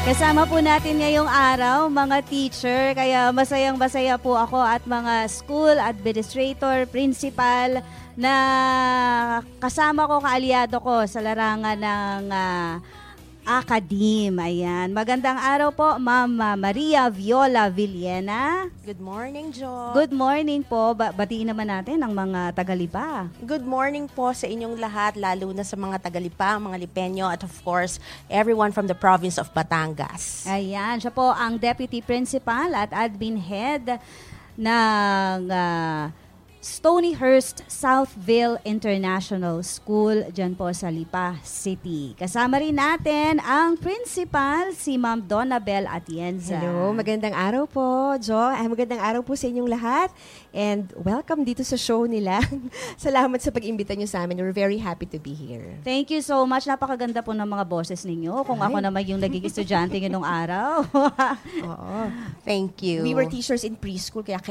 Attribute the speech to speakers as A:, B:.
A: Kasama po natin ngayong araw, mga teacher, kaya masayang-masaya po ako at mga school administrator, principal, na kasama ko, kaalyado ko sa larangan ng Akadim. Ayan. Magandang araw po, Ma'am Maria Viola Villena.
B: Good morning, Jo.
A: Good morning po. Batiin naman natin ang mga Tagalipa.
B: Good morning po sa inyong lahat, lalo na sa mga Tagalipa, mga Lipenyo, at of course, everyone from the province of Batangas.
A: Ayan. Siya po ang Deputy Principal at Admin Head ng Stonyhurst Southville International School dyan po sa Lipa City. Kasama rin natin ang principal, si Ma'am Donabel Atienza.
C: Hello, magandang araw po, Jo. Magandang araw po sa inyong lahat. And welcome dito sa show nila. Salamat sa pag-imbita nyo sa amin. We're very happy to be here.
A: Thank you so much. Napakaganda po ng mga boses ninyo. Kung ako naman yung naging estudyante ngayong araw.
C: Oo.
B: Thank you.
C: We were teachers in preschool, kaya